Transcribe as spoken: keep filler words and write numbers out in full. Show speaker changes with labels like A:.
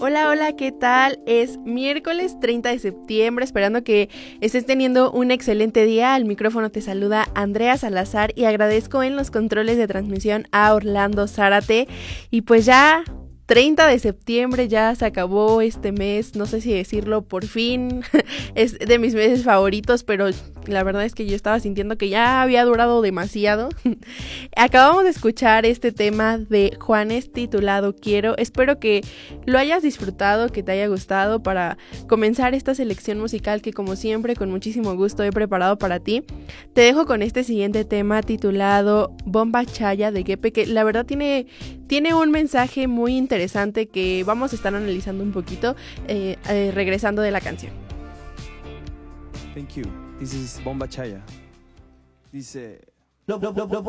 A: Hola, hola, ¿qué tal? Es miércoles treinta de septiembre, esperando que estés teniendo un excelente día. Al micrófono te saluda Andrea Salazar y agradezco en los controles de transmisión a Orlando Zárate. Y pues ya treinta de septiembre, ya se acabó este mes, no sé si decirlo, por fin. Es de mis meses favoritos, pero la verdad es que yo estaba sintiendo que ya había durado demasiado. Acabamos de escuchar este tema de Juanes titulado Quiero. Espero que lo hayas disfrutado, que te haya gustado para comenzar esta selección musical que, como siempre, con muchísimo gusto he preparado para ti. Te dejo con este siguiente tema titulado Bomba Chaya de Gepe, que la verdad tiene, tiene un mensaje muy interesante que vamos a estar analizando un poquito eh, eh, regresando de la canción.
B: Thank you. This is Bomba Chaya. Dice...
C: Lo, lo, lo, lo,